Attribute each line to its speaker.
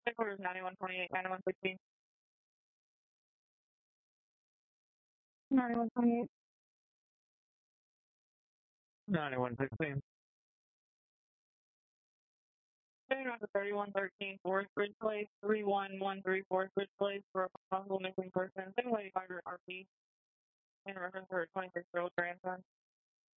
Speaker 1: Headquarters 9128, 9116. 9128. 9116. Turning around to 3113 Forest Bridge Place, 3113 Forest Bridge Place for a possible missing person. Same way, Carter RP in reference to her 26-year-old grandson.